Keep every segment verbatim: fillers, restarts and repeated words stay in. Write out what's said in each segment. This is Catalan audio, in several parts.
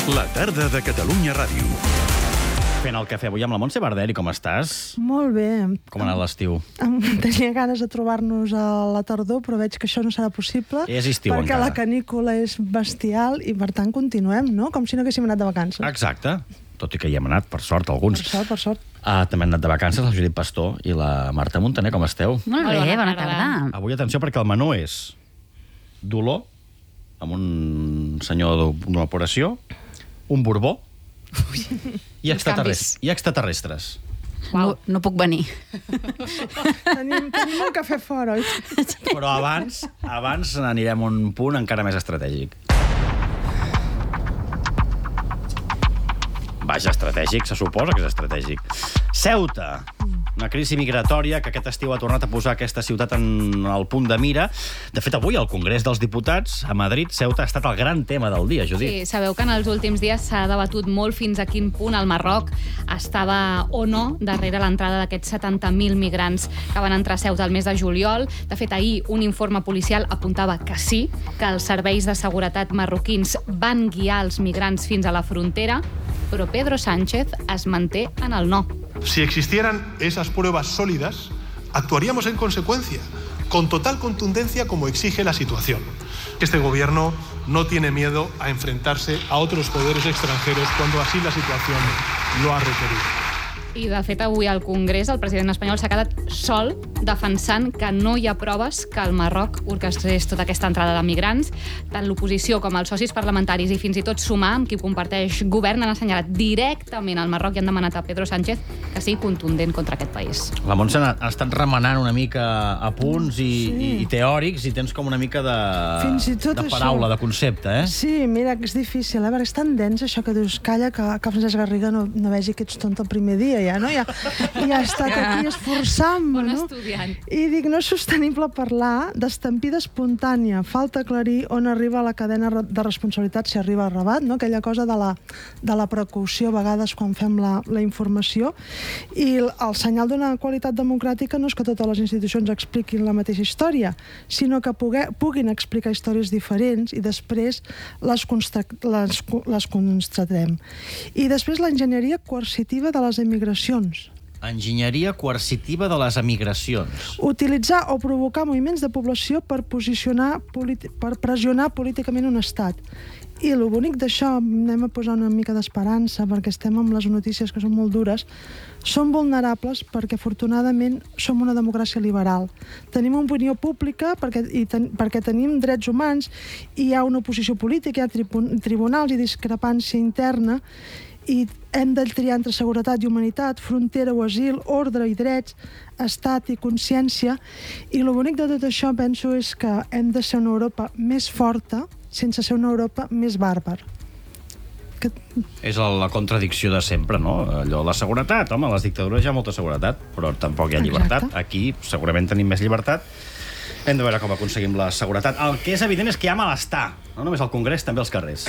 La tarda de Catalunya Ràdio. Fent el cafè avui amb la Montse Barderi, com estàs? Molt bé. Com ha anat l'estiu? Em tenia ganes de trobar-nos a la tardor, però veig que això no serà possible. És estiu perquè encara. la canícula és bestial i, per tant, continuem, no? Com si no haguéssim anat de vacances. Exacte. Tot i que hi hem anat, per sort, alguns. Per sort, per sort. Ah, també han anat de vacances la Judit Pastor i la Marta Montaner. Com esteu? Molt bé, Bona bona tarda. tarda. Avui, atenció, perquè el menú és dolor, amb un senyor d'una operació, un borbó i, extraterrestres. i extraterrestres. No, no puc venir. Tenim, tenim un cafè fora, oi? Però abans, abans anirem a un punt encara més estratègic. Vaja, estratègic, se suposa que és estratègic. Ceuta, una crisi migratòria que aquest estiu ha tornat a posar aquesta ciutat en el punt de mira. De fet, avui al Congrés dels Diputats, a Madrid, Ceuta ha estat el gran tema del dia, Judit. Sí, sabeu que en els últims dies s'ha debatut molt fins a quin punt el Marroc estava o no darrere l'entrada d'aquests setanta mil migrants que van entrar a Ceuta el mes de juliol. De fet, ahir un informe policial apuntava que sí, que els serveis de seguretat marroquins van guiar els migrants fins a la frontera, però Pedro Sánchez es manté en el no. Si existieran esas pruebas sólidas, actuaríamos en consecuencia, con total contundencia como exige la situación. Este gobierno no tiene miedo a enfrentarse a otros poderes extranjeros cuando así la situación lo ha requerido. I, de fet, avui al Congrés el president espanyol s'ha quedat sol defensant que no hi ha proves que el Marroc orquestrés tota aquesta entrada de migrants. Tant l'oposició com els socis parlamentaris i fins i tot Sumar, amb qui comparteix govern, han assenyalat directament al Marroc i han demanat a Pedro Sánchez que sigui contundent contra aquest país. La Montse ha, ha estat remenant una mica a punts i, sí. i, i teòrics i tens com una mica de, Fins i tot de això. paraula, de concepte, eh? Sí, mira, que és difícil, eh? Perquè és tan dens això que dius, calla, que, que Francesc Garriga no, no vegi que ets tonta el primer dia, ja, no? Ja, ja ha estat aquí esforçant-me, Bon no? estudiant. I dic, no és sostenible parlar d'estampida espontània. Falta aclarir on arriba la cadena de responsabilitat, si arriba a Rabat, no? Aquella cosa de la, de la precaució a vegades quan fem la, la informació. I el, el senyal d'una qualitat democràtica no és que totes les institucions expliquin la mateixa història, sinó que poguer, puguin explicar històries diferents i després les, consta, les, les constatem. I després l'enginyeria coercitiva de les emigracions. Enginyeria coercitiva de les emigracions. Utilitzar o provocar moviments de població per posicionar, per pressionar políticament un estat. I el bonic d'això, anem a posar una mica d'esperança, perquè estem amb les notícies que són molt dures, són vulnerables perquè, afortunadament, som una democràcia liberal. Tenim una opinió pública perquè, i ten, perquè tenim drets humans i hi ha una oposició política, hi ha tribun, tribunals i discrepància interna, i hem de triar entre seguretat i humanitat, frontera o asil, ordre i drets, estat i consciència. I el bonic de tot això, penso, és que hem de ser una Europa més forta sense ser una Europa més bàrbar. Que... És la contradicció de sempre, no? Allò, la seguretat, home, a les dictadures hi ha molta seguretat, però tampoc hi ha llibertat. Exacte. Aquí segurament tenim més llibertat. Hem de veure com aconseguim la seguretat. El que és evident és que hi ha malestar, no només al Congrés, també als carrers.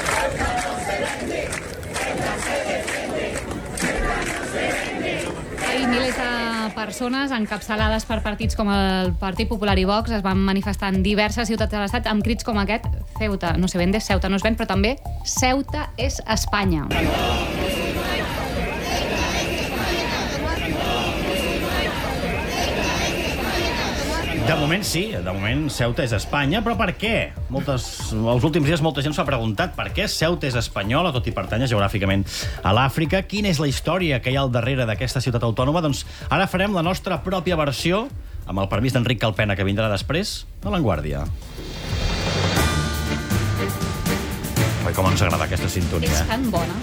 Ahir milers de persones encapçalades per partits com el Partit Popular i Vox es van manifestar en diverses ciutats de l'Estat amb crits com aquest: Ceuta no se vende, Ceuta no es ven, però també Ceuta és Espanya. De moment sí, de moment Ceuta és Espanya, però per què? Moltes, els últims dies molta gent s'ha preguntat per què Ceuta és espanyola, tot i pertànyer geogràficament a l'Àfrica. Quina és la història que hi ha al darrere d'aquesta ciutat autònoma? Doncs ara farem la nostra pròpia versió, amb el permís d'Enric Calpena, que vindrà després, a l'Avantguàrdia. Oi, com ens agrada aquesta sintonia. És tan bona.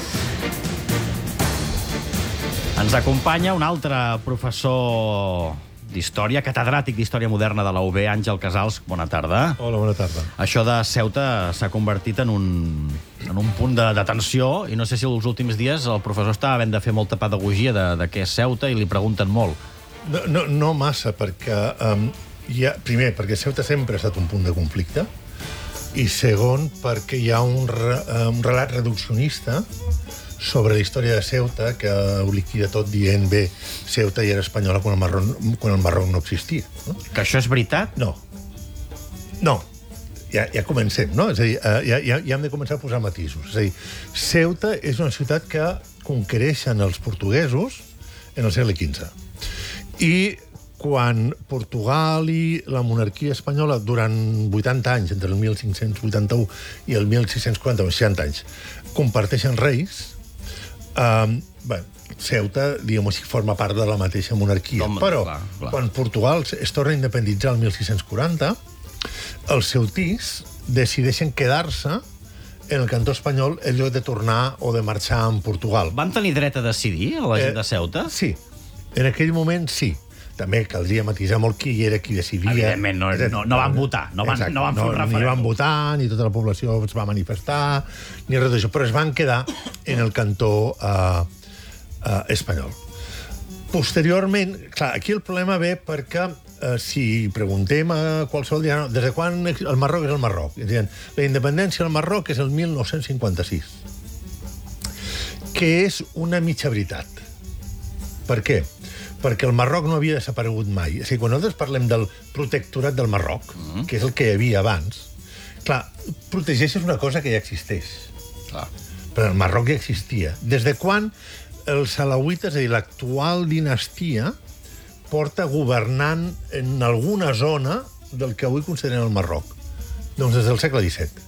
Ens acompanya un altre professor d'història, catedràtic d'història moderna de la U B, Àngel Casals. Bona tarda. Hola, bona tarda. Això de Ceuta s'ha convertit en un, en un punt de, de tensió, i no sé si els últims dies el professor està havent de fer molta pedagogia de, de què és Ceuta i li pregunten molt. No, no, no massa, perquè... Um, hi ha, primer, perquè Ceuta sempre ha estat un punt de conflicte, i segon, perquè hi ha un, re, un relat reduccionista sobre la història de Ceuta, que ho liquida tot dient, bé, Ceuta ja era espanyola quan el Marroc, quan el Marroc no existia. No? Que això és veritat? No. No. ja, ja comencem, no? És a dir, uh, ja, ja, ja hem de començar a posar matisos. És a dir, Ceuta és una ciutat que conquereixen els portuguesos en el segle quinze. I quan Portugal i la monarquia espanyola durant vuitanta anys, entre el mil cinc-cents vuitanta-u i el mil sis-cents quaranta, seixanta anys, comparteixen reis, eh, bé, Ceuta, diguem-ho així, forma part de la mateixa monarquia. Home, Però, clar, clar. quan Portugal es torna a independitzar el mil sis-cents quaranta, els ceutís decideixen quedar-se en el cantó espanyol en lloc de tornar o de marxar amb Portugal. Van tenir dret a decidir, a la gent de Ceuta? Sí, en aquell moment sí. També caldria matisar molt qui era qui decidia. Evidentment, no, no, no van votar, no van, Exacte, no van fer un Ni referèndum. van votar, ni tota la població es va manifestar, ni res d'això, però es van quedar en el cantó uh, uh, espanyol. Posteriorment, clar, aquí el problema ve perquè uh, si preguntem a qualsevol dia, no, des de quan el Marroc és el Marroc? És a dir, la independència del Marroc és el mil nou-cents cinquanta-sis, que és una mitja veritat. Per què? Perquè el Marroc no havia desaparegut mai. O sigui, quan nosaltres parlem del protectorat del Marroc, mm. que és el que hi havia abans, clar, protegeix és una cosa que ja existeix. Clar. Però el Marroc ja existia. Des de quan els alauites, és a dir, l'actual dinastia, porta governant en alguna zona del que avui considerem el Marroc? Doncs des del segle disset.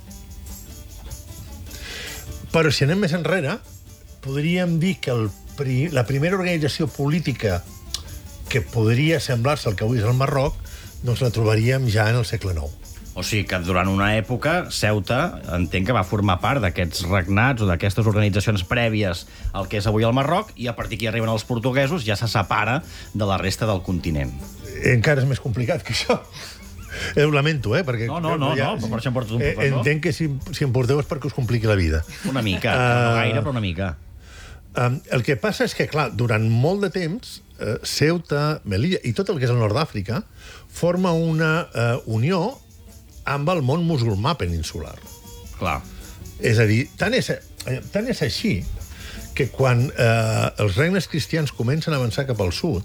Però si anem més enrere, podríem dir que el, la primera organització política que podria semblar-se al que avui és el Marroc, doncs la trobaríem ja en el segle nou. O sigui que durant una època Ceuta entenc que va formar part d'aquests regnats o d'aquestes organitzacions prèvies al que és avui el Marroc, i a partir que hi arriben els portuguesos ja se separa de la resta del continent. Encara és més complicat que això. Eh, ho lamento, eh? Perquè, No, no, no, no, per això em portes un eh, professor. Entenc que si, si em porteu és perquè us compliqui la vida. Una mica, Uh, no gaire, però una mica. Um, el que passa és que, clar, durant molt de temps, eh, Ceuta, Melilla i tot el que és el nord d'Àfrica forma una eh, unió amb el món musulmà peninsular. Clar. És a dir, tant és, tant és així que quan eh, els regnes cristians comencen a avançar cap al sud,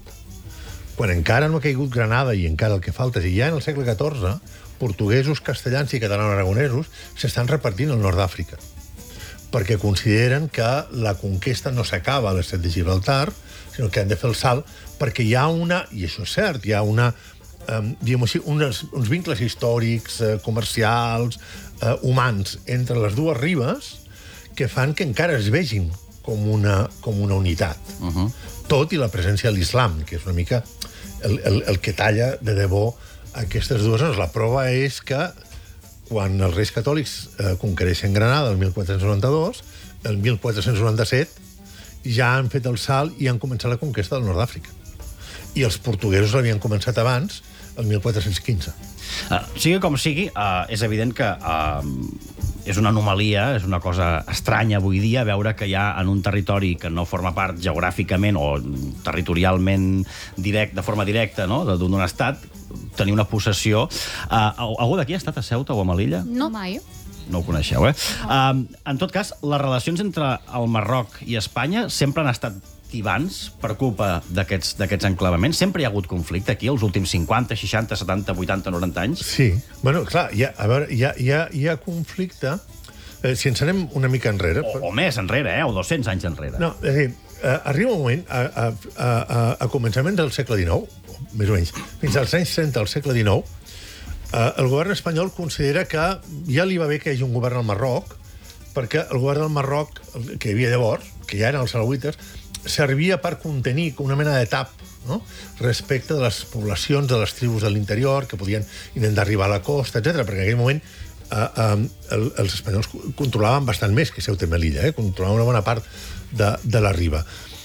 quan encara no ha caigut Granada i encara el que falta, i ja en el segle catorze, portuguesos, castellans i catalans-aragonesos s'estan repartint al nord d'Àfrica, perquè consideren que la conquesta no s'acaba a l'estret de Gibraltar, sinó que han de fer el salt, perquè hi ha una, i això és cert, hi ha una, eh, diguem així, uns, uns vincles històrics, eh, comercials, eh, humans, entre les dues ribes, que fan que encara es vegin com una, com una unitat. Uh-huh. Tot i la presència de l'islam, que és una mica el, el, el que talla de debò aquestes dues zones. La prova és que quan els reis catòlics eh, conquereixen Granada el mil quatre-cents noranta-dos, el mil quatre-cents noranta-set ja han fet el salt i han començat la conquesta del nord d'Àfrica. I els portuguesos l'havien començat abans, el mil quatre-cents quinze. Uh, sigui com sigui, uh, és evident que uh, és una anomalia, és una cosa estranya avui dia veure que hi ha en un territori que no forma part geogràficament o territorialment direct, de forma directa, no?, d'un estat, tenir una possessió. Uh, algú d'aquí ha estat a Ceuta o a Melilla? No, mai. No ho coneixeu, eh? Uh, en tot cas, les relacions entre el Marroc i Espanya sempre han estat tibants per culpa d'aquests d'aquests enclavaments. Sempre hi ha hagut conflicte aquí, els últims cinquanta, seixanta, setanta, vuitanta, noranta anys. Sí. Bueno, clar, hi ha, a veure, hi ha, hi ha, hi ha conflicte. Eh, si ens anem una mica enrere... O, o més enrere, eh? O dos-cents anys enrere. No, és a dir, eh, arriba un moment, a, a, a, a començaments del segle dinou, més o menys, fins als anys trenta del segle dinou, eh, el govern espanyol considera que ja li va bé que hi hagi un govern al Marroc, perquè el govern del Marroc, que hi havia llavors, que ja eren els alauites, servia per contenir una mena de tap, no?, respecte de les poblacions de les tribus de l'interior que podien intentar arribar a la costa, etcètera, perquè en aquell moment eh, eh, el, els espanyols controlaven bastant més que Ceuta i Melilla, eh? Controlaven una bona part de, de la riba.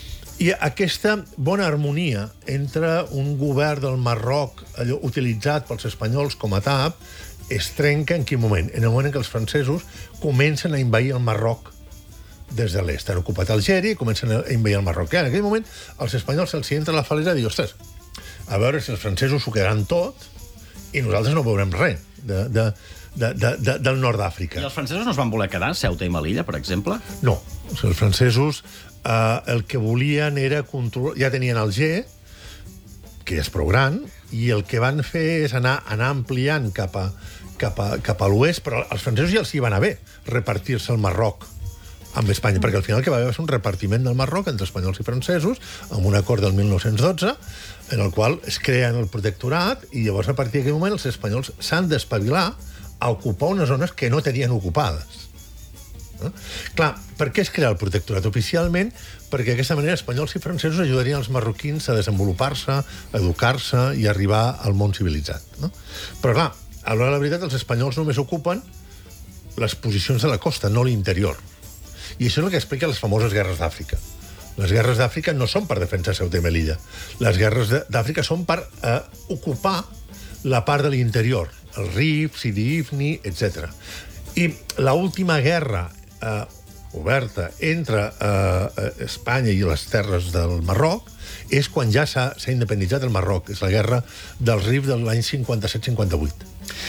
I aquesta bona harmonia entre un govern del Marroc allò utilitzat pels espanyols com a tap es trenca en quin moment? En el moment en què els francesos comencen a envair el Marroc des de l'est. Han ocupat Algèria i comencen a envair el Marroc. I en aquell moment els espanyols se'ls entra la falera i diuen, ostres, a veure si els francesos s'ho quedaran tot i nosaltres no veurem res de, de, de, de, de, del nord d'Àfrica. I els francesos no es van voler quedar, Ceuta i Melilla, per exemple? No. O sigui, els francesos eh, el que volien era controlar... Ja tenien Alger, que és prou gran, i el que van fer és anar, anar ampliant cap a, cap a, cap a l'oest, però als francesos ja els hi va anar bé repartir-se el Marroc amb Espanya, perquè al final el que va haver va ser un repartiment del Marroc entre espanyols i francesos amb un acord del mil nou-cents dotze en el qual es creen el protectorat i llavors a partir d'aquell moment els espanyols s'han d'espavilar a ocupar unes zones que no tenien ocupades. Eh? Clar, per què es crea el protectorat? Oficialment, perquè d'aquesta manera espanyols i francesos ajudarien els marroquins a desenvolupar-se, a educar-se i a arribar al món civilitzat. No? Però clar, a l'hora de la veritat, els espanyols només ocupen les posicions de la costa, no l'interior. I això és el que explica les famoses guerres d'Àfrica. Les guerres d'Àfrica no són per defensar Ceuta i Melilla. Les guerres d'Àfrica són per eh, ocupar la part de l'interior, el Rif, Sidi Ifni, etcètera. I l'última guerra eh, oberta entre eh, Espanya i les terres del Marroc és quan ja s'ha independitzat el Marroc. És la guerra del Rif de l'any cinquanta-set cinquanta-vuit.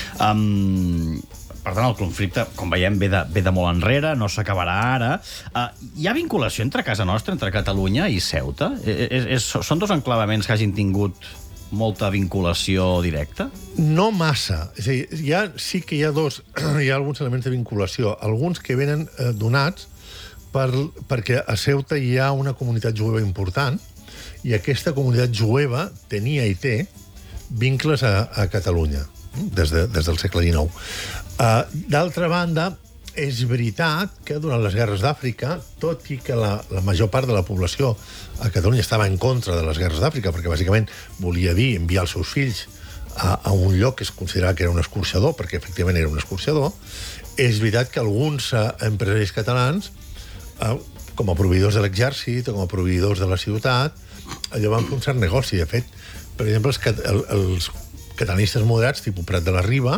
Um, per tant, el conflicte, com veiem, ve de, ve de molt enrere, no s'acabarà ara. Uh, hi ha vinculació entre casa nostra, entre Catalunya i Ceuta? És, és, són dos enclavaments que hagin tingut molta vinculació directa? No massa. És a dir, hi ha, sí que hi ha dos, hi ha alguns elements de vinculació, alguns que venen eh, donats per, perquè a Ceuta hi ha una comunitat jueva important i aquesta comunitat jueva tenia i té vincles a, a Catalunya des, de, des del segle dinou. Uh, D'altra banda, és veritat que durant les guerres d'Àfrica, tot i que la, la major part de la població a Catalunya estava en contra de les guerres d'Àfrica, perquè bàsicament volia dir enviar els seus fills a, a un lloc que es considerava que era un escorxador, perquè efectivament era un escorxador, és veritat que alguns uh, empresaris catalans, uh, com a proveïdors de l'exèrcit o com a proveïdors de la ciutat, allò van fer un cert negoci. De fet, per exemple, els, cat el, els catalanistes moderats, tipus Prat de la Riba,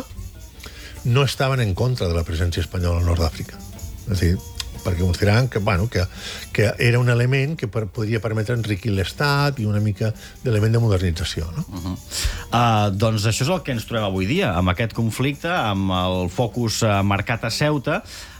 no estaven en contra de la presència espanyola al nord d'Àfrica. És a dir, perquè consideraven que, bueno, que, que era un element que per, podria permetre enriquir l'Estat i una mica d'element de modernització. No? Uh -huh. uh, doncs això és el que ens trobem avui dia, amb aquest conflicte, amb el focus uh, marcat a Ceuta.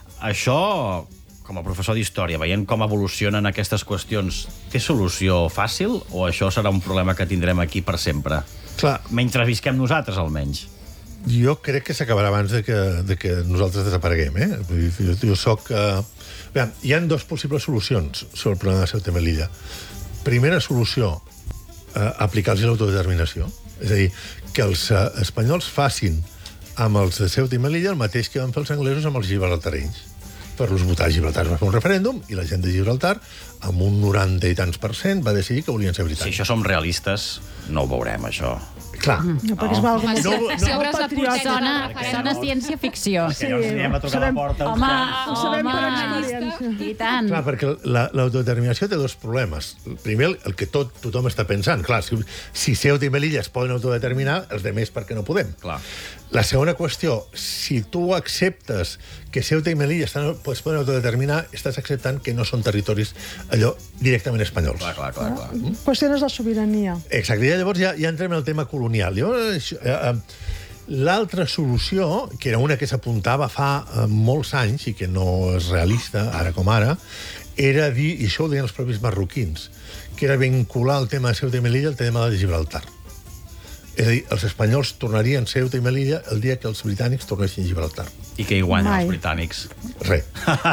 Això, com a professor d'història, veient com evolucionen aquestes qüestions, té solució fàcil o això serà un problema que tindrem aquí per sempre? Clar. Mentre visquem nosaltres, almenys. Jo crec que s'acabarà abans de que, de que nosaltres desapareguem. Eh? Jo, jo soc... Uh... Bé, hi ha dos possibles solucions sobre el problema de Ceuta i Melilla. Primera solució, uh, aplicar-los l'autodeterminació. És a dir, que els uh, espanyols facin amb els de Ceuta i Melilla el mateix que van fer els anglesos amb els gibraltarenys. Per-los votar a Gibraltar. Va fer un referèndum i la gent de Gibraltar, amb un noranta i tants per cent, va decidir que volien ser britànics. Si això som realistes, no ho veurem, això. Clar. No, perquè es va algú Home, molt... si, no, si no. obres la porteta... Sona, farem- sona ciència-ficció. Que llavors anirem a trucar a la porta. Home, Ho sabem per home, experiència. i tant. Clar, perquè la- l'autodeterminació té dos problemes. El primer, el que tot, tothom està pensant. Clar, si, si Ceuta i Melilla es poden autodeterminar, els demés per què no podem? Clar. La segona qüestió, si tu acceptes que Ceuta i Melilla estan, es poden autodeterminar, estàs acceptant que no són territoris allò directament espanyols. Clar, clar, clar. clar. Qüestiones de sobirania. Exacte, i llavors ja, ja entrem en el tema colonial. Llavors, eh, eh, l'altra solució, que era una que s'apuntava fa eh, molts anys i que no és realista, ara com ara, era dir, i això ho deien els propis marroquins, que era vincular el tema de Ceuta i Melilla al tema de Gibraltar. És a dir, els espanyols tornarien Ceuta i Melilla el dia que els britànics tornessin a Gibraltar. I que hi guanyen Mai. els britànics. Res.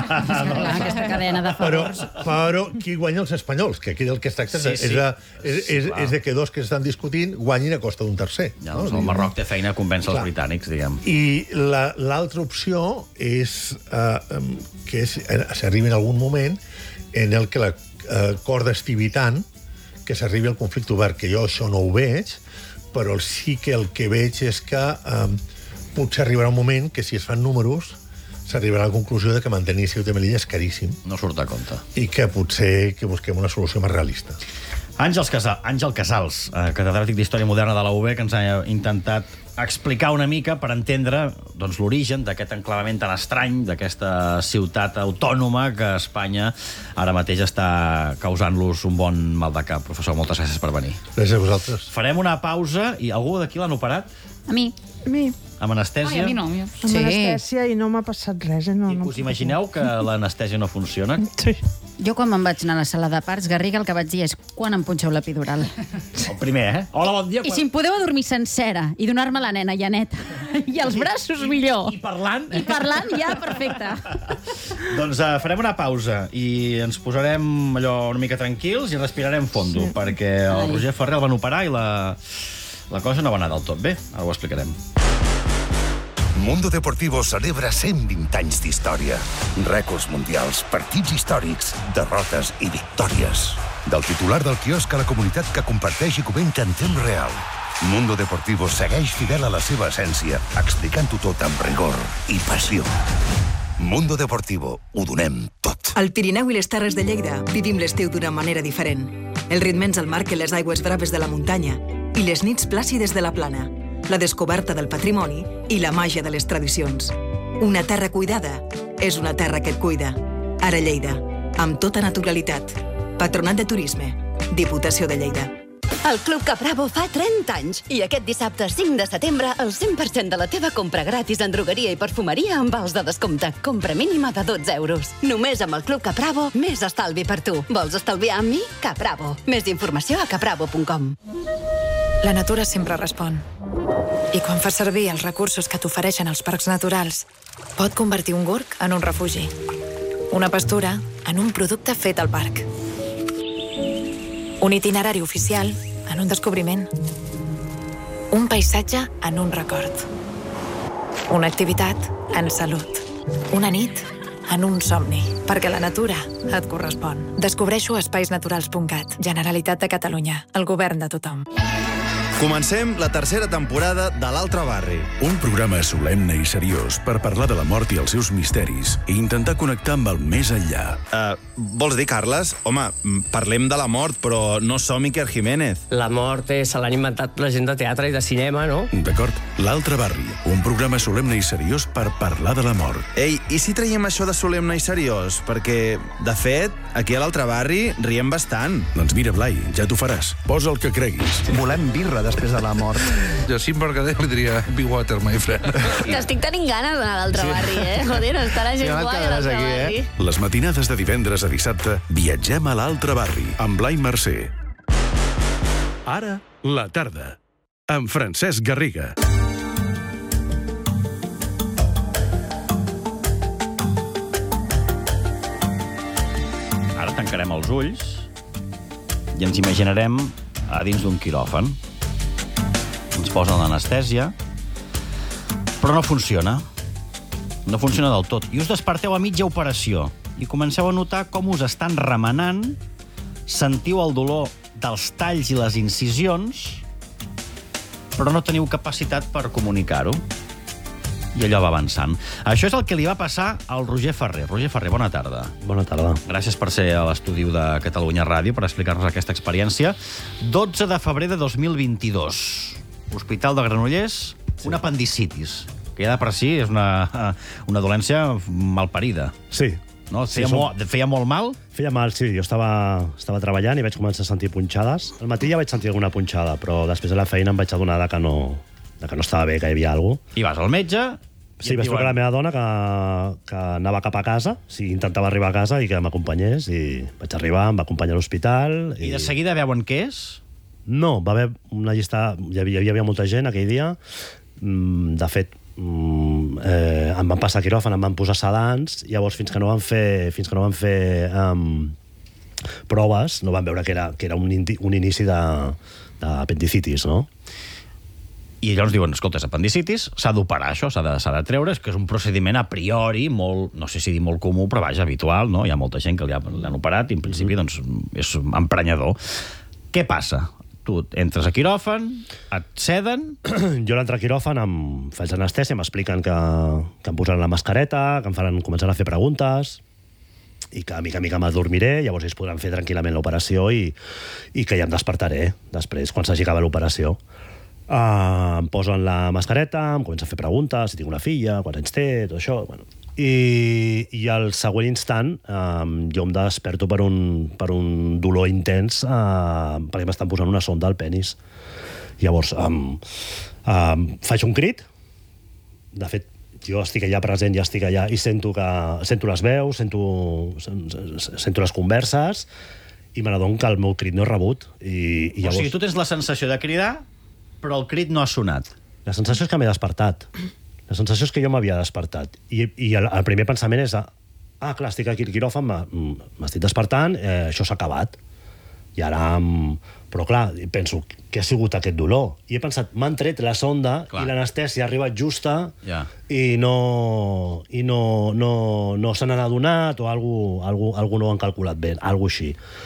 Clar, aquesta cadena de Però, favors. però qui guanya els espanyols? Que aquí del que es tracta Sí, és, sí. de, és, Sí, és, clar. és de que dos que estan discutint guanyin a costa d'un tercer. Ja, doncs el Marroc té feina a convèncer els britànics, diguem. I l'altra la, opció és eh, que s'arribi en algun moment en el que l'acord eh, d'Estivitan, que s'arribi al conflicte obert, que jo això no ho veig, però sí que el que veig és que eh, potser arribarà un moment que si es fan números s'arribarà a la conclusió de que mantenir Ceuta i Melilla és caríssim No surt a compte. i que potser que busquem una solució més realista. Àngels Casal, Àngel Casals, eh, catedràtic d'Història Moderna de la U B, que ens ha intentat explicar una mica per entendre doncs, l'origen d'aquest enclavament tan estrany, d'aquesta ciutat autònoma que Espanya ara mateix està causant-los un bon mal de cap. Professor, moltes gràcies per venir. Gràcies a vosaltres. Farem una pausa i algú d'aquí l'han operat? A mi. A mi, Amb anestèsia? Ai, a mi no. Jo... amb Sí. anestèsia, i no m'ha passat res. Eh? No, I no us imagineu que l'anestèsia no funciona? Sí. Jo quan me'n vaig anar a la sala de parts, Garriga, el que vaig dir és quan em punxeu l'epidural. El primer, eh? Hola, bon dia. I si em podeu adormir sencera i donar-me la nena ja neta. I els braços millor. I parlant. I parlant ja, perfecte. Doncs uh, farem una pausa i ens posarem allò una mica tranquils i respirarem fondo, sí. perquè el Ai. Roger Ferrer el van operar i la, la cosa no va anar del tot bé. Ara ho explicarem. Mundo Deportivo celebra cent vint anys d'història. Rècords mundials, partits històrics, derrotes i victòries. Del titular del quiosc a la comunitat que comparteix i comenta en temps real. Mundo Deportivo segueix fidel a la seva essència, explicant-ho tot amb rigor i passió. Mundo Deportivo, ho donem tot. Al Pirineu i les Terres de Lleida vivim l'estiu d'una manera diferent. El ritme ens el marquen les aigües braves de la muntanya i les nits plàcides de la plana, la descoberta del patrimoni i la màgia de les tradicions. Una terra cuidada és una terra que et cuida. Ara Lleida, amb tota naturalitat. Patronat de Turisme, Diputació de Lleida. El Club Capravo fa trenta anys i aquest dissabte cinc de setembre el cent per cent de la teva compra gratis en drogueria i perfumeria amb vals de descompte. Compra mínima de dotze euros. Només amb el Club Capravo, més estalvi per tu. Vols estalviar amb mi? Capravo. Més informació a capravo punt com. La natura sempre respon. I quan fas servir els recursos que t'ofereixen els parcs naturals, pot convertir un gorg en un refugi. Una pastura en un producte fet al parc. Un itinerari oficial en un descobriment. Un paisatge en un record. Una activitat en salut. Una nit en un somni. Perquè la natura et correspon. Descobreixo a espais naturals punt cat. Generalitat de Catalunya. El govern de tothom. Comencem la tercera temporada de L'Altre Barri. Un programa solemne i seriós per parlar de la mort i els seus misteris i intentar connectar amb el més enllà. Uh, vols dir, Carles? Home, parlem de la mort, però no som Iker Jiménez. La mort és, se l'han inventat la gent de teatre i de cinema, no? D'acord. L'Altre Barri, un programa solemne i seriós per parlar de la mort. Ei, i si traiem això de solemne i seriós? Perquè, de fet, aquí a l'Altre Barri riem bastant. Doncs mira, Blai, ja t'ho faràs. Posa el que creguis. Volem birra després de la mort. Jo, si em percadé, li diria be water, my friend. T'estic tenint ganes d'anar a l'Altre Barri, eh? Joder, està la gent guai a l'Altre Barri. Eh? Les matinades de divendres a dissabte viatgem a l'Altre Barri amb Blai Mercè. Ara, la tarda, amb Francesc Garriga. Ara tancarem els ulls i ens imaginarem a dins d'un quiròfan. Ens posen l'anestèsia, però no funciona. No funciona del tot. I us desperteu a mitja operació i comenceu a notar com us estan remenant, sentiu el dolor dels talls i les incisions, però no teniu capacitat per comunicar-ho. I allò va avançant. Això és el que li va passar al Roger Ferrer. Roger Ferrer, bona tarda. Bona tarda. Gràcies per ser a l'estudi de Catalunya Ràdio per explicar-nos aquesta experiència. dotze de febrer de dos mil vint-i-dos. Hospital de Granollers, sí. Un apendicitis, que ja de per si és una, una dolència malparida. Sí. No? Feia, sí, som... molt, feia molt mal? Feia mal, sí. Jo estava, estava treballant i vaig començar a sentir punxades. Al matí ja vaig sentir alguna punxada, però després de la feina em vaig adonar de que no, de que no estava bé, que hi havia alguna cosa. I vas al metge? Sí, vaig trucar a la meva dona que, que anava cap a casa, sí, intentava arribar a casa i que m'acompanyés, i vaig arribar, em va acompanyar a l'hospital. I... I de seguida veuen què és? No, va haver una llista... Hi havia, hi havia molta gent aquell dia. De fet, eh, em van passar quiròfan, em van posar sedants, llavors fins que no van fer, fins que no van fer um, proves, no van veure que era, que era un, indi, un inici d'apendicitis, no? I llavors diuen, escolta, és apendicitis, s'ha d'operar això, s'ha de, s'ha de treure, que és un procediment a priori molt, no sé si dir molt comú, però vaja, habitual, no? Hi ha molta gent que l'han operat i en principi doncs, és emprenyador. Què passa? Tu entres a quiròfan, et ceden... Jo l'entre a quiròfan, em faig anestèsia, m'expliquen que, que em posaran la mascareta, que em faran, començaran a fer preguntes, i que a mica a mica m'adormiré, llavors ells podran fer tranquil·lament l'operació i, i que ja em despertaré després, quan s'hagi acabat l'operació. Uh, em posen la mascareta, em comencen a fer preguntes, si tinc una filla, quants anys té, tot això... Bueno. I, i al següent instant um, jo em desperto per un, per un dolor intens uh, perquè m'estan posant una sonda al penis. Llavors um, um, faig un crit, de fet jo estic allà present, ja estic allà, i sento, que, sento les veus, sento, sento les converses, i me n'adono que el meu crit no és rebut. I, i llavors... O sigui, tu tens la sensació de cridar, però el crit no ha sonat. La sensació és que m'he despertat. La sensació és que jo m'havia despertat. I, i el, el primer pensament és, ah, clar, estic aquí al quiròfan, m'estic despertant, eh, això s'ha acabat. I ara... Però, clar, penso, què ha sigut aquest dolor? I he pensat, m'han tret la sonda clar. I l'anestèsia ha arribat justa ja. i no, i no, no, no se n'han adonat o algú, algú, algú no ho han calculat bé, algú així.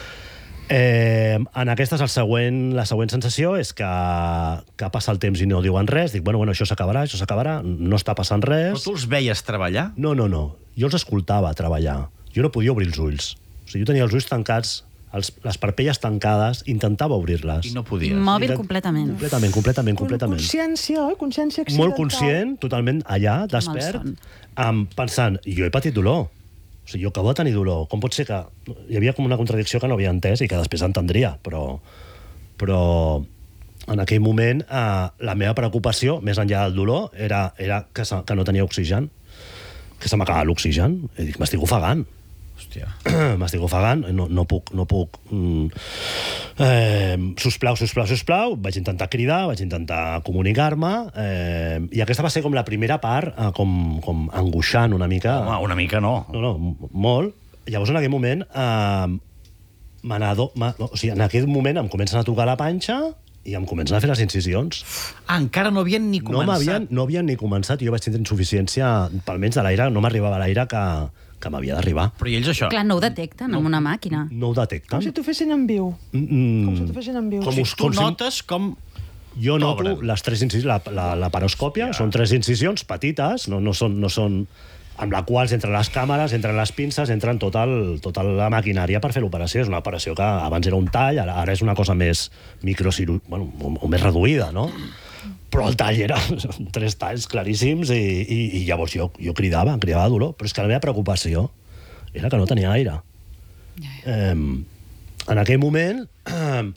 Eh, en aquesta és el següent, la següent sensació és que, que passa el temps i no diuen res. Dic, bueno, bueno, això s'acabarà, això s'acabarà, no està passant res. Però tu els veies treballar? No, no, no. Jo els escoltava treballar. Jo no podia obrir els ulls. O sigui, jo tenia els ulls tancats, els, les parpelles tancades, intentava obrir-les. I no podies. Mòbil Intent... completament. Completament, completament, completament. Consciència, oi? Consciència accidental. Molt conscient, totalment allà, despert, amb, pensant, jo he patit dolor. O sigui, jo acabo de tenir dolor. Com pot ser que... Hi havia com una contradicció que no havia entès i que després entendria, però... Però en aquell moment eh, la meva preocupació, més enllà del dolor, era, era que, que no tenia oxigen, que se m'acaba l'oxigen. I dic, m'estic ofegant. Hòstia. M'estic ofegant, no, no puc... No puc mm, eh, sisplau, sisplau, sisplau. Vaig intentar cridar, vaig intentar comunicar-me, eh, i aquesta va ser com la primera part, eh, com, com angoixant una mica. Home, una mica no. No, no, molt. Llavors, en aquell moment, eh, m'anado, o sigui, en aquell moment em comencen a tocar la panxa i em comencen a fer les incisions. Ah, encara no havien ni començat. No havien, no havien ni començat, i jo vaig tindre insuficiència, palmenys de l'aire, no m'arribava l'aire que, que m'havia d'arribar. Però i ells això? Clar, no ho detecten no. amb una màquina. No ho detecten. Com si t'ho fessin en viu. Mm, com si t'ho fessin en viu. Com, o sigui, tu com notes com... Jo noto les tres incisions, la, la, la paroscòpia, són tres incisions petites, no, no, són, no són... amb la qual entren les càmeres, entren les pinces, entren tota, el, tota la maquinària per fer l'operació. És una operació que abans era un tall, ara, ara és una cosa més microcirú... bueno, o, o més reduïda, no? Però el tall era tres talls claríssims i, i, i llavors jo, jo cridava, cridava dolor. Però és que la meva preocupació era que no tenia aire. Eh, en aquell moment... Eh,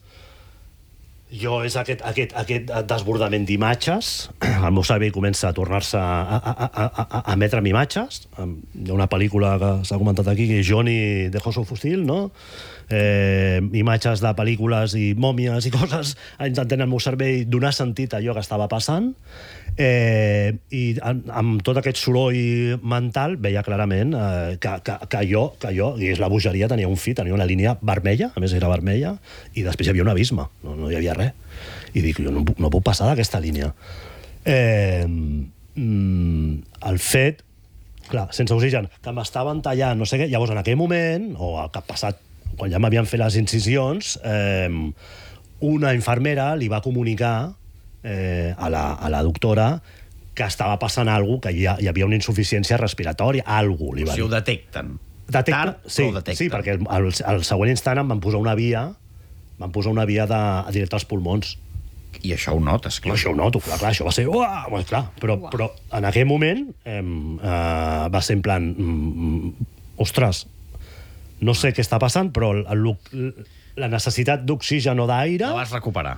jo és aquest, aquest, aquest desbordament d'imatges, el meu cervell comença a tornar-se a, a, a, a, a emetre'm imatges. Hi ha una pel·lícula que s'ha comentat aquí, que és Johnny de House of Steel, no? Eh, imatges de pel·lícules i mòmies i coses intentant el meu cervell donar sentit a allò que estava passant, eh, i amb, amb tot aquest soroll mental veia clarament eh, que, que, que jo, que jo, i és la bogeria, tenia un fi, tenia una línia vermella, a més era vermella, i després hi havia un abisme, no, no hi havia res. I dic, jo no, no puc passar d'aquesta línia. Eh, mm, el fet, clar, sense oxigen, que m'estaven tallant, no sé què, llavors en aquell moment, o el que ha passat quan ja m'havien fet les incisions, eh, una infermera li va comunicar eh, a, la, a la doctora que estava passant alguna cosa, que hi, ha, hi havia una insuficiència respiratòria, alguna cosa, li va dir. Si ho detecten. Detecten, Tard, sí, ho detecten. sí, perquè al, al següent instant em van posar una via, van posar una via de, directe als pulmons. I això ho notes, clar. I això ho noto, clar, clar, això va ser... Uah! Bueno, clar, però, Uah. però en aquell moment eh, eh, va ser en plan... Mm, ostres, no sé què està passant, però el, el, la necessitat d'oxigen o d'aire... La vas recuperar.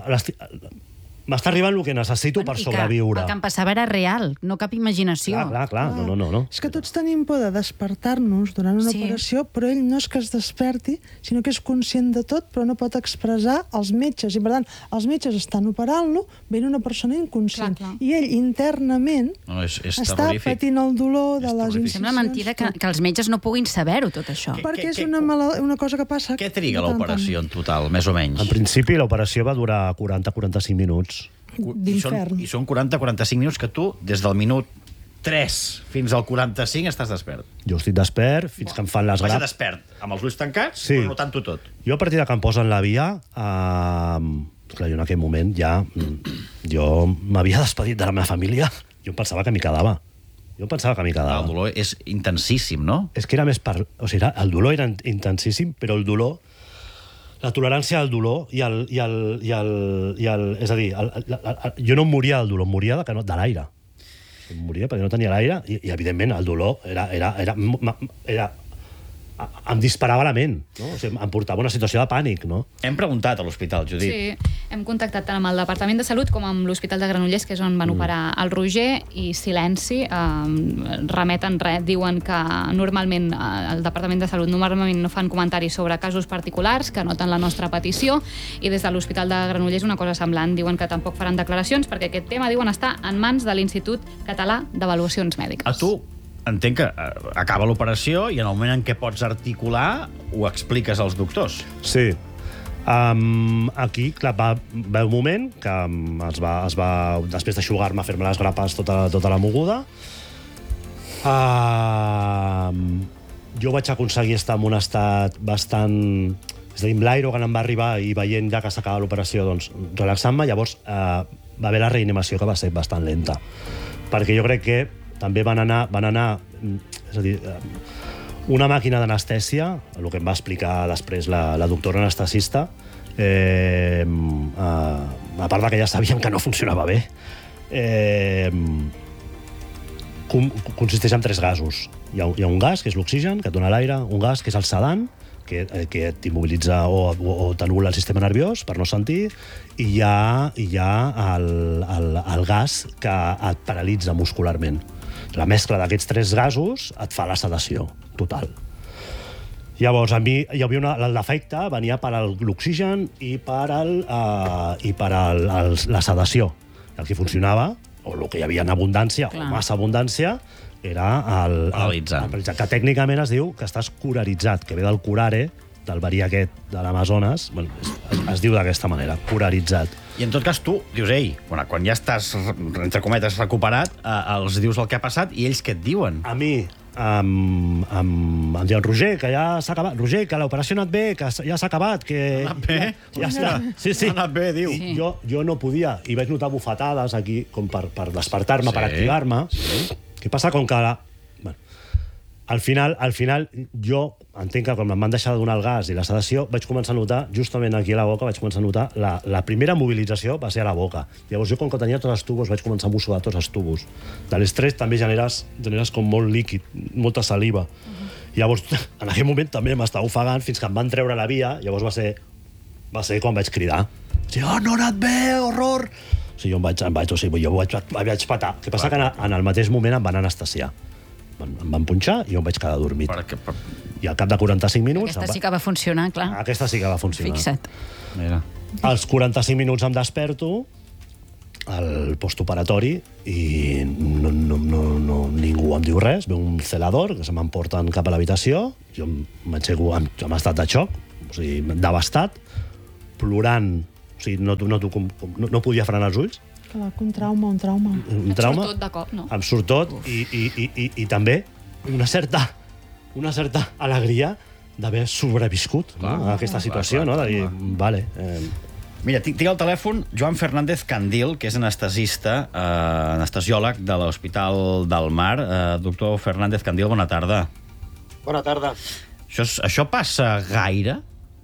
M'està arribant el que necessito bueno, per sobreviure. El que em passava era real, no cap imaginació. Clar, clar, clar. No, no, no, no. És que tots tenim por de despertar-nos durant una sí. operació, però ell no és que es desperti, sinó que és conscient de tot, però no pot expressar els metges. I, per tant, els metges estan operant-lo, ven una persona inconscient. Clar, clar. I ell, internament, no, és, és està terrorífic. patint el dolor de les incisions. Sembla mentida que, que els metges no puguin saber-ho, tot això. Que, Perquè que, és una, mala, una cosa que passa... Què triga l'operació en total, més o menys? En principi, l'operació va durar quaranta a quaranta-cinc minuts. D'infern. I són quaranta a quaranta-cinc minuts que tu, des del minut tres fins al quaranta-cinc, estàs despert. Jo estic despert fins que em fan les grapes. grapes. Vas despert, amb els ulls tancats, sí. però notant-ho tot. Jo, a partir de que em posen la via, eh, clar, jo en aquell moment ja... Jo m'havia despedit de la meva família. Jo pensava que m'hi quedava. Jo pensava que m'hi quedava. El dolor és intensíssim, no? És que era més per... O sigui, el dolor era intensíssim, però el dolor... La tolerància al dolor i el... I el, i el, i el és a dir, el, el, el, jo no em moria del dolor, em moria de, que no, de l'aire. Em moria perquè no tenia l'aire i, i, evidentment, el dolor era... era, era, era em disparava la ment, no? O sigui, em portava una situació de pànic, no? Hem preguntat a l'hospital, Judit. Sí, hem contactat tant amb el Departament de Salut com amb l'Hospital de Granollers, que és on van operar el Roger, i silenci, eh, remeten res, diuen que normalment eh, el Departament de Salut normalment no fan comentaris sobre casos particulars, que noten la nostra petició, i des de l'Hospital de Granollers una cosa semblant, diuen que tampoc faran declaracions, perquè aquest tema, diuen, està en mans de l'Institut Català d'Avaluacions Mèdiques. A tu entenc que acaba l'operació i en el moment en què pots articular ho expliques als doctors. Sí. Um, aquí, clar, va haver un moment que um, es va, es va, després d'aixugar-me, fer-me les grapes tota, tota la moguda, uh, jo vaig aconseguir estar en un estat bastant... És a dir, amb l'aire que em va arribar i veient ja que s'acaba l'operació, doncs, relaxant-me, llavors uh, va haver la reanimació que va ser bastant lenta. Perquè jo crec que també van anar, van anar, és a dir, una màquina d'anestèsia, el que em va explicar després la, la doctora anestesista, eh, a, a part que ja sabíem que no funcionava bé, eh, com, consisteix en tres gasos. Hi ha, hi ha un gas, que és l'oxigen, que et dona l'aire, un gas, que és el sedant, que, que t'immobilitza o, o, o t'anul·la el sistema nerviós per no sentir, i hi ha, hi ha el, el, el gas que et paralitza muscularment. La mescla d'aquests tres gasos et fa la sedació total. Llavors, a mi hi havia una, el defecte venia per l'oxigen i per, el, uh, i per el, el, la sedació. El que funcionava, o el que hi havia en abundància, Clar. o massa abundància, era el, paralitzant. el, el, que tècnicament es diu que estàs curaritzat, que ve del curare, del verí aquest de l'Amazones, bueno, es, es diu d'aquesta manera, curaritzat. I en tot cas tu dius, ei, bueno, quan ja estàs, entre cometes, recuperat, eh, els dius el que ha passat i ells què et diuen? A mi, em, em, em diuen, Roger, que ja s'ha acabat, Roger, que l'operació ha anat bé, que ja s'ha acabat, que... Ha anat bé? Ja, ja està. Sí, sí. Ha anat bé, diu. Sí. Jo, jo no podia, i vaig notar bufetades aquí, com per, per despertar-me, Sí. per activar-me. Sí. Què passa? Com que... La... Bueno, al final, al final, jo entenc que quan em van deixar de donar el gas i la sedació, vaig començar a notar, justament aquí a la boca, vaig començar a notar, la, la primera mobilització va ser a la boca. Llavors jo, com que tenia tots els tubos, vaig començar a mussudar tots els tubos. De l'estrès també generes, generes com molt líquid, molta saliva. Uh-huh. Llavors, en aquell moment també m'estava ofegant fins que em van treure la via, llavors va ser, va ser quan vaig cridar. Sí, oh, no ha anat bé, horror! O sigui, jo em vaig, em vaig, o sigui, jo vaig, vaig patar. El que passa que en, en el mateix moment em van anestesiar. Em van punxar i jo em vaig quedar dormit. Per què? Per... I al cap de quaranta-cinc minuts... Aquesta sí que va funcionar, clar. Aquesta sí que va funcionar. Fixa't. Mira. Als quaranta-cinc minuts em desperto al postoperatori i no, no, no, no, ningú em diu res. Ve un celador que se m'emporten cap a l'habitació. Jo m'aixeco en, en estat de xoc, o sigui, devastat, plorant. O sigui, no, no, no, no podia frenar els ulls. Clar, un trauma, un trauma. Un trauma. Et surt tot de cop, no? Em surt tot i, i, i, i, i també una certa, una certa alegria d'haver sobreviscut Clar, no? a aquesta situació, clar, clar, no? De dir, vale... Eh... Mira, tinc, tinc al telèfon Joan Fernández Candil, que és anestesista, eh, anestesiòleg de l'Hospital del Mar. Eh, doctor Fernández Candil, bona tarda. Bona tarda. Això, és, això passa gaire?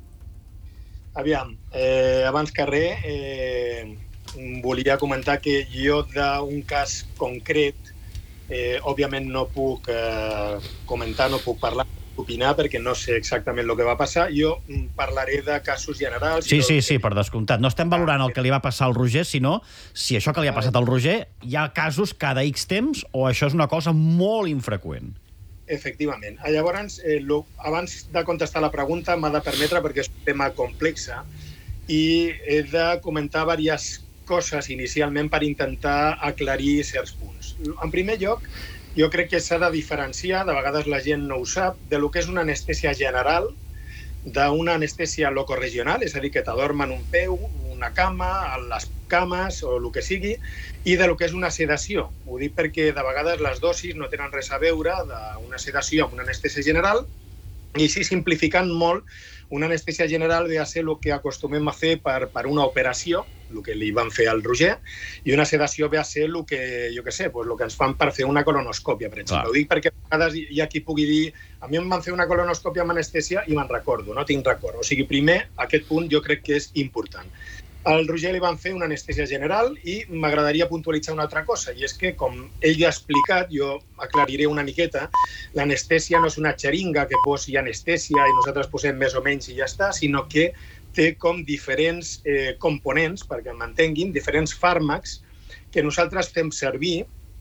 Aviam, eh, abans que res, eh, volia comentar que jo d'un cas concret, eh, òbviament no puc eh, comentar, no puc parlar, opinar, perquè no sé exactament el que va passar. Jo parlaré de casos generals. Sí, sí, sí, per descomptat. No estem valorant el que li va passar al Roger, sinó si això que li ha passat al Roger hi ha casos cada X temps o això és una cosa molt infreqüent. Efectivament. Llavors, eh, lo, abans de contestar la pregunta, m'ha de permetre, perquè és un tema complex, i he de comentar diverses coses inicialment per intentar aclarir certs punts. En primer lloc, jo crec que s'ha de diferenciar, de vegades la gent no ho sap, de lo que és una anestèsia general d'una anestèsia locoregional, és a dir, que t'adormen un peu, una cama, a les cames o el que sigui, i de lo que és una sedació. Ho dic perquè de vegades les dosis no tenen res a veure d'una sedació amb una anestèsia general, i així simplificant molt, una anestèsia general ve a ser el que acostumem a fer per, per una operació, el que li van fer al Roger, i una sedació ve a ser el que, jo què sé, pues, el que ens fan per fer una colonoscòpia, per exemple. Clar. Ho dic perquè a vegades hi ha qui pugui dir a mi em van fer una colonoscòpia amb anestèsia i me'n recordo, no tinc record. O sigui, primer, aquest punt jo crec que és important. Al Roger li van fer una anestèsia general i m'agradaria puntualitzar una altra cosa, i és que, com ell ja ha explicat, jo aclariré una miqueta, l'anestèsia no és una xeringa que posi anestèsia i nosaltres posem més o menys i ja està, sinó que té com diferents eh, components, perquè m'entenguin, diferents fàrmacs que nosaltres fem servir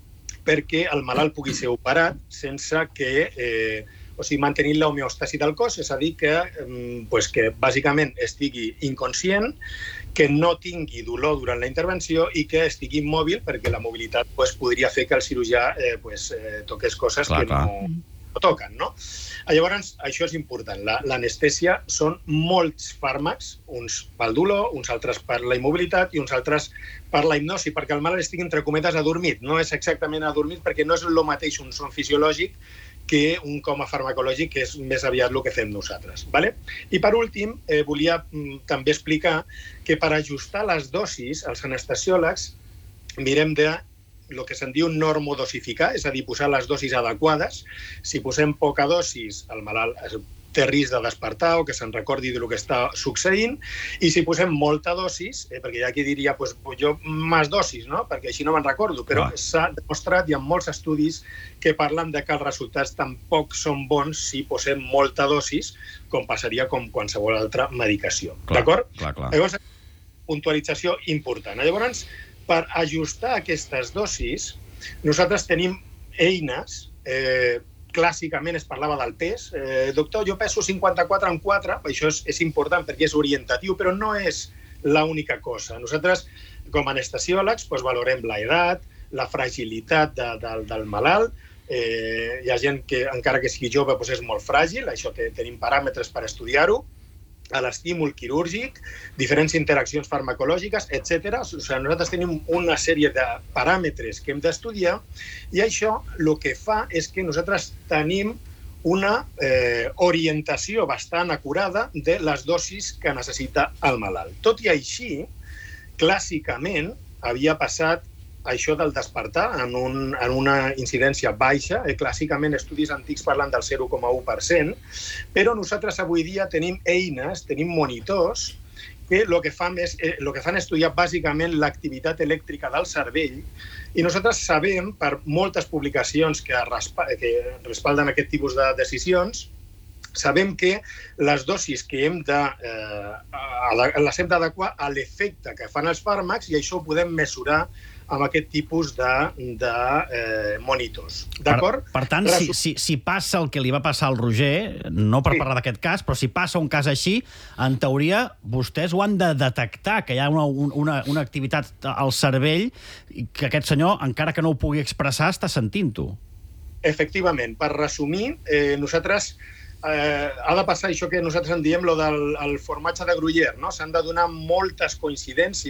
perquè el malalt pugui ser operat sense que... Eh, o sigui, mantenint l'homeòstasi del cos, és a dir, que, pues, que bàsicament estigui inconscient, que no tingui dolor durant la intervenció i que estigui immòbil, perquè la mobilitat pues, podria fer que el cirurgià eh, pues, eh, toqués coses clar, que clar. No, no toquen. No? Llavors, això és important. L'anestèsia són molts fàrmacs, uns pel dolor, uns altres per la immobilitat i uns altres per la hipnosi, perquè el malalt estigui, entre cometes, adormit. No és exactament adormit perquè no és el mateix un son fisiològic que un coma farmacològic, que és més aviat el que fem nosaltres. Vale? I per últim, eh, volia mm, també explicar que per ajustar les dosis, els anestesiòlegs mirem de el que se'n diu normodosificar, és a dir, posar les dosis adequades. Si posem poca dosis, el malalt té risc de despertar o que se'n recordi del que està succeint, i si posem molta dosis, eh, perquè hi ha qui diria, pues, jo més dosis, no? Perquè així no me'n recordo, però ah. s'ha demostrat, hi ha molts estudis que parlen de que els resultats tampoc són bons si posem molta dosis, com passaria com qualsevol altra medicació. D'acord? Llavors, puntualització important. Llavors, per ajustar aquestes dosis, nosaltres tenim eines, eh, clàssicament es parlava del pes. Eh, doctor, jo peso cinquanta-quatre en quatre, això és, és important perquè és orientatiu, però no és l'única cosa. Nosaltres, com a anestesiòlegs, doncs, valorem l'edat, la fragilitat de, de, del malalt. Eh, hi ha gent que, encara que sigui jove, doncs és molt fràgil, això te, tenim paràmetres per estudiar-ho, a l'estímul quirúrgic, diferents interaccions farmacològiques, etcètera. O sigui, nosaltres tenim una sèrie de paràmetres que hem d'estudiar i això el que fa és que nosaltres tenim una eh, orientació bastant acurada de les dosis que necessita el malalt. Tot i així, clàssicament havia passat això del despertar en, un, en una incidència baixa, eh, clàssicament estudis antics parlen del zero coma u per cent, però nosaltres avui dia tenim eines, tenim monitors, que el que fan és, eh, lo que fan és estudiar bàsicament l'activitat elèctrica del cervell, i nosaltres sabem, per moltes publicacions que, respa, que respalden aquest tipus de decisions, sabem que les dosis que hem de, eh, les hem d'adequar a l'efecte que fan els fàrmacs, i això ho podem mesurar amb aquest tipus de, de eh, monitors. D'acord? Per, per tant, si, si, si passa el que li va passar al Roger, no per sí. parlar d'aquest cas, però si passa un cas així, en teoria, vostès ho han de detectar, que hi ha una, una, una activitat al cervell que aquest senyor, encara que no ho pugui expressar, està sentint-ho. Efectivament. Per resumir, eh, nosaltres eh, ha de passar això que nosaltres en diem lo del el formatge de Gruyère, no? S'han de donar moltes coincidències